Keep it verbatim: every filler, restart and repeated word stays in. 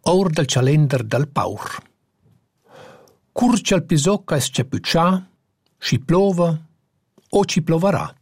Or del calender del paur. Curcia il pisocca es c'è puccià, ci plova o ci plovarà.